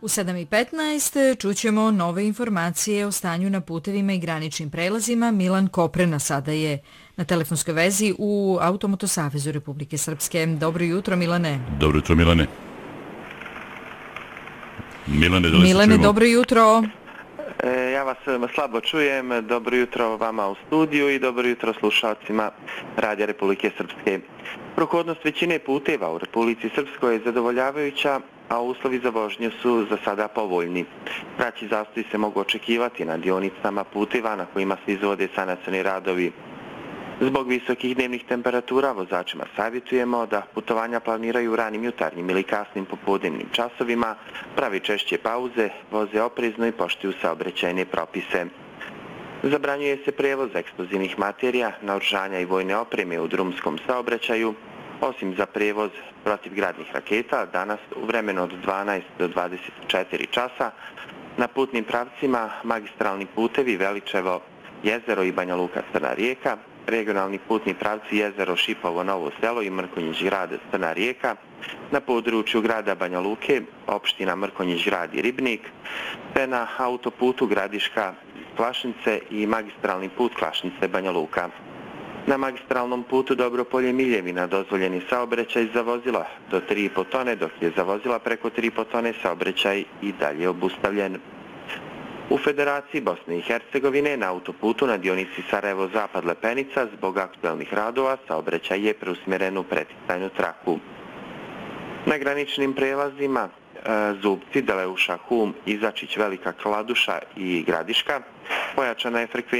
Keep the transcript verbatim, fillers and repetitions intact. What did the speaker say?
U sedam i petnaest čućemo nove informacije o stanju na putevima i graničnim prelazima. Milan Koprena sada je na telefonskoj vezi u Automoto Savezu Republike Srpske. Dobro jutro, Milane. Dobro jutro, Milane. Milane, da li Milane, se čujemo? dobro jutro. E, ja vas slabo čujem. Dobro jutro vama u studiju i dobro jutro slušalcima Radija Republike Srpske. Prohodnost većine puteva u Republici Srpskoj je zadovoljavajuća, a uslovi za vožnju su za sada povoljni. Kraći zastoji se mogu očekivati na dionicama puteva na kojima se izvode sanacioni radovi. Zbog visokih dnevnih temperatura vozačima savjetujemo da putovanja planiraju ranim jutarnjim ili kasnim popodnevnim časovima, pravi češće pauze, voze oprezno i poštuju saobraćajne propise. Zabranjuje se prevoz eksplozivnih materija, naoružanja i vojne opreme u drumskom saobraćaju, osim za prevoz protivgradnih raketa, danas u vremenu od dvanaest do dvadeset četiri časa, na putnim pravcima magistralni putevi Veličevo, Jezero i Banja Luka Crna Rijeka, regionalni putni pravci Jezero, Šipovo, Novo Selo i Mrkonjić Grad Crna Rijeka, na području grada Banja Luke, opština Mrkonjić Grad i Ribnik, te na autoputu Gradiška Klašnice i magistralni put Klašnice Banja Luka. Na magistralnom putu Dobropolje Miljevina dozvoljeni saobraćaj za vozila do tri i po tone, dok je za vozila preko tri i po tone saobraćaj i dalje obustavljen. U Federaciji Bosne i Hercegovine na autoputu na dionici Sarajevo-Zapad Lepenica zbog aktuelnih radova saobraćaj je preusmjeren u preticajnu traku. Na graničnim prelazima Zubci, Deleuša, Hum, Izačić, Velika Kladuša i Gradiška pojačana je frekvencija